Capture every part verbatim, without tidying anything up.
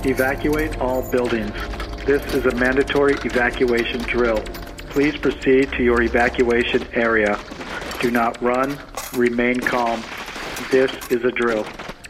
Evacuate all buildings. This is a mandatory evacuation drill. Please proceed to your evacuation area. Do not run. Remain calm. This is a drill.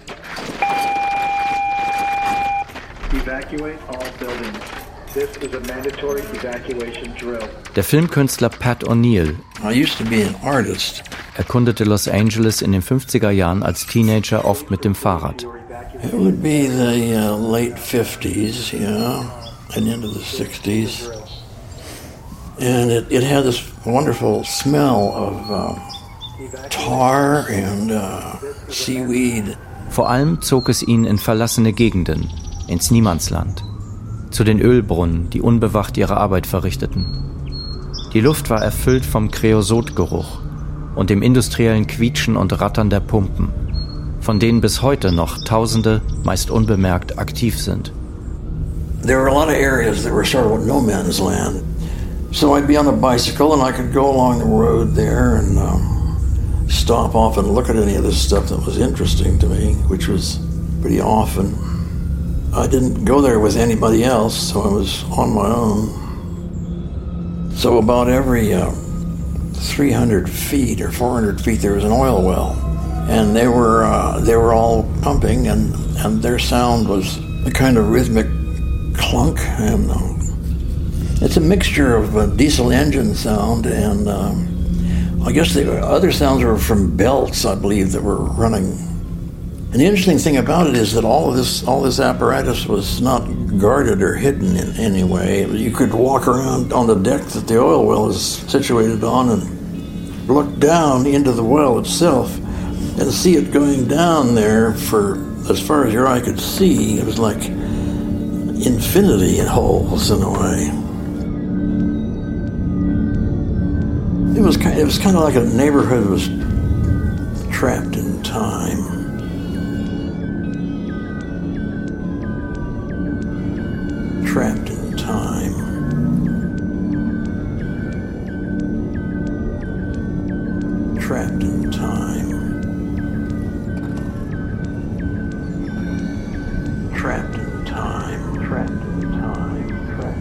Evacuate all buildings. This is a mandatory evacuation drill. Der Filmkünstler Pat O'Neill I used to be an artist. erkundete Los Angeles in den fünfziger Jahren als Teenager oft mit dem Fahrrad. It would be the uh, late fifties, yeah, and into the sixties. And it, it had this wonderful smell of uh, tar and uh, seaweed. Vor allem zog es ihn in verlassene Gegenden, ins Niemandsland, zu den Ölbrunnen, die unbewacht ihre Arbeit verrichteten. Die Luft war erfüllt vom Kreosotgeruch und dem industriellen Quietschen und Rattern der Pumpen, von denen bis heute noch Tausende, meist unbemerkt, aktiv sind. There were a lot of areas that were sort of no man's land. So I'd be on a bicycle and I could go along the road there and um, stop off and look at any of this stuff that was interesting to me, which was pretty often. I didn't go there with anybody else, so I was on my own. So about every uh, three hundred feet or four hundred feet there was an oil well. And they were uh, they were all pumping, and, and their sound was a kind of rhythmic clunk. And uh, it's a mixture of uh, diesel engine sound and um, I guess the other sounds were from belts, I believe, that were running. And the interesting thing about it is that all of this all this apparatus was not guarded or hidden in any way. You could walk around on the deck that the oil well is situated on and look down into the well itself and see it going down there for as far as your eye could see. It was like infinity in holes in a way. It was kind, it was kind of like a neighborhood was trapped in time. Trapped in time. Trapped in time.